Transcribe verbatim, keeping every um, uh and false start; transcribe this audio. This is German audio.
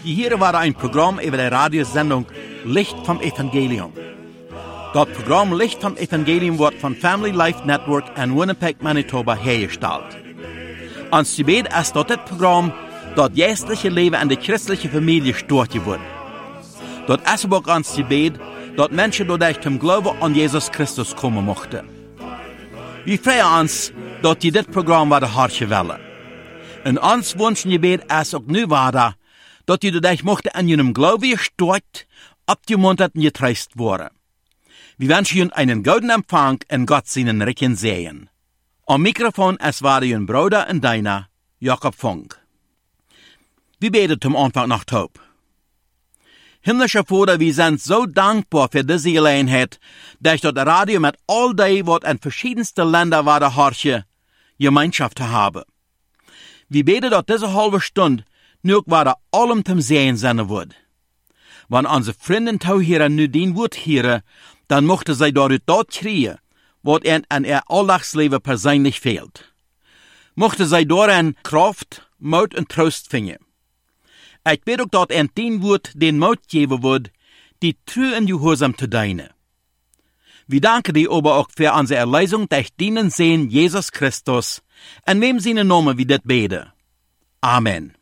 Hier war ein Programm über die Radiosendung Licht vom Evangelium. Das Programm Licht vom Evangelium wird von Family Life Network in Winnipeg, Manitoba hergestellt. Ons gebed ist dat dit Programm das geestliche Leben in der christlichen Familie steuert wird. Das ist auch ons gebed, dass Menschen dadurch zum Glauben an Jesus Christus kommen mochten. Wir freuen uns, dass die dit Programm war der Hartje welle. Und ons wünschen gebed ist auch nu war, dass die dadurch mochten an ihrem Glauben gesteuert, abgemuntert und getröstet worden. Wir wünschen Ihnen einen guten Empfang und Gott seinen Recken sehen. Am Mikrofon es war Ihr Bruder und deiner, Jakob Funk. Wir beten zum Anfang nach Taub. Himmlischer Vater, wir sind so dankbar für diese Gelegenheit, dass das Radio mit all dem, was in verschiedensten Ländern war, der Hartje, Gemeinschaft haben. Wir beten, dass diese halbe Stunde nur war allem zum Sehen sein wird. Wenn unsere Freunde Tauhörer nu den Wort hören, dann mochte sie dort dort kriegen, was ihnen an ihr Alltagsleben persönlich fehlt. Mochte sie darin Kraft, Mut und Trost finden. Ich bete auch, dass ihnen den Wort den Mut geben wird, die treu und gehorsam zu dienen. Wir danken dir aber auch für unsere Erlösung durch dienen sehen Jesus Christus, in wem seine Namen wir das beten. Amen.